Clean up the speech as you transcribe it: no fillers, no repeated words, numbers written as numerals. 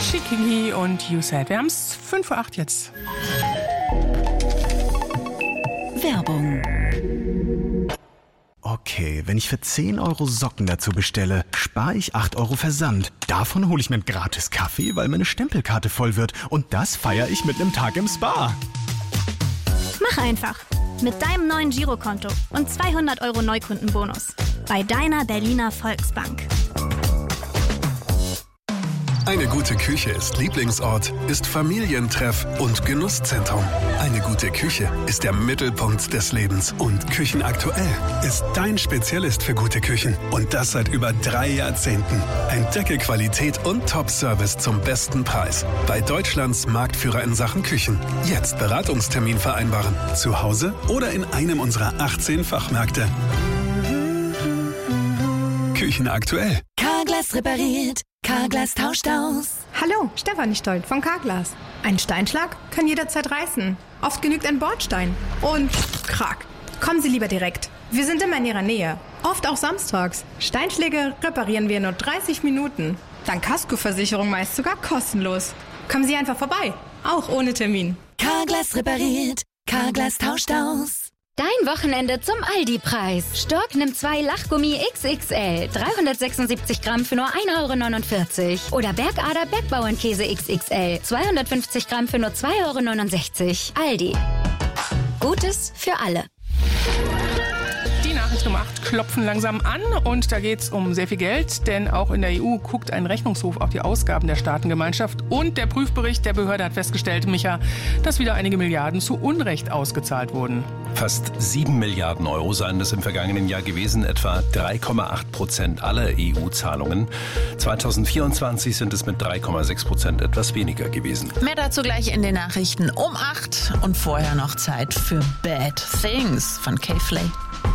Chikiki und You Said. Wir haben es 5:08 Uhr jetzt. Werbung. Okay, wenn ich für 10 Euro Socken dazu bestelle, spare ich 8 Euro Versand. Davon hole ich mir einen gratis Kaffee, weil meine Stempelkarte voll wird. Und das feiere ich mit einem Tag im Spa. Mach einfach. Mit deinem neuen Girokonto und 200 Euro Neukundenbonus. Bei deiner Berliner Volksbank. Eine gute Küche ist Lieblingsort, ist Familientreff und Genusszentrum. Eine gute Küche ist der Mittelpunkt des Lebens. Und Küchenaktuell ist dein Spezialist für gute Küchen. Und das seit über 3 Jahrzehnten. Entdecke Qualität und Top-Service zum besten Preis. Bei Deutschlands Marktführer in Sachen Küchen. Jetzt Beratungstermin vereinbaren. Zu Hause oder in einem unserer 18 Fachmärkte. Küchenaktuell. Carglass repariert. Carglass tauscht aus. Hallo, Stefanie Stolt von Carglass. Ein Steinschlag kann jederzeit reißen. Oft genügt ein Bordstein. Und krack. Kommen Sie lieber direkt. Wir sind immer in Ihrer Nähe. Oft auch samstags. Steinschläge reparieren wir in nur 30 Minuten. Dank Kaskoversicherung meist sogar kostenlos. Kommen Sie einfach vorbei. Auch ohne Termin. Carglass repariert. Carglass tauscht aus. Dein Wochenende zum Aldi-Preis. Stork nimmt 2 Lachgummi XXL, 376 Gramm für nur 1,49 €. Oder Bergader Bergbauernkäse XXL, 250 Gramm für nur 2,69 €. Aldi. Gutes für alle. Die Nachricht um 8 klopfen langsam an und da geht es um sehr viel Geld, denn auch in der EU guckt ein Rechnungshof auf die Ausgaben der Staatengemeinschaft und der Prüfbericht der Behörde hat festgestellt, Micha, dass wieder einige Milliarden zu Unrecht ausgezahlt wurden. Fast 7 Milliarden Euro seien es im vergangenen Jahr gewesen, etwa 3,8% aller EU-Zahlungen. 2024 sind es mit 3,6% etwas weniger gewesen. Mehr dazu gleich in den Nachrichten um 8 und vorher noch Zeit für Bad Things von K-Flay.